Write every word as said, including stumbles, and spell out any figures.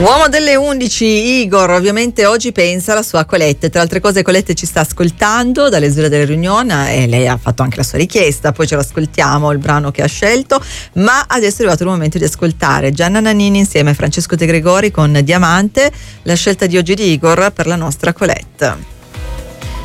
Uomo delle undici, Igor, ovviamente oggi pensa alla sua Colette. Tra altre cose, Colette ci sta ascoltando dall'Esura della Riunione e lei ha fatto anche la sua richiesta, poi ce l'ascoltiamo il brano che ha scelto, ma adesso è arrivato il momento di ascoltare Gianna Nannini insieme a Francesco De Gregori con Diamante, la scelta di oggi di Igor per la nostra Colette.